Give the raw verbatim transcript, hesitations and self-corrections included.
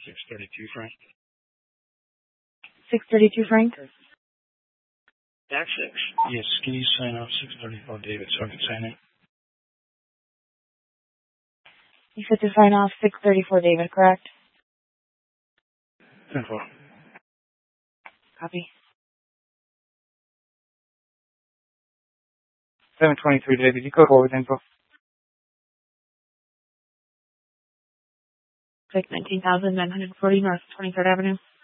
six thirty-two Frank. six thirty-two Frank? Dash six. Yes, can you sign off six thirty-four David so I can sign it? You said to sign off six thirty-four David, correct? ten four. Copy. seven twenty-three David, you code forward info. Like nineteen thousand nine hundred forty North twenty-third Avenue.